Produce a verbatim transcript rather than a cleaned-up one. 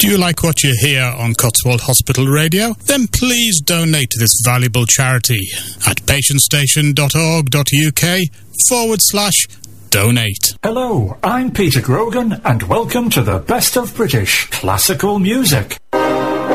Do you like what you hear on Cotswold Hospital Radio? Then please donate to this valuable charity at patientstation.org.uk forward slash donate. Hello, I'm Peter Grogan and welcome to the Best of British Classical Music.